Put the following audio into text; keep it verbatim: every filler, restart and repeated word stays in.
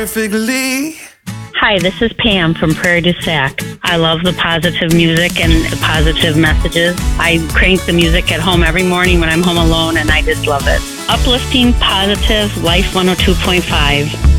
perfectly. Hi, this is Pam from Prairie du Sac. I love the positive music and the positive messages. I crank the music at home every morning when I'm home alone, and I just love it. Uplifting, positive, Life one oh two point five.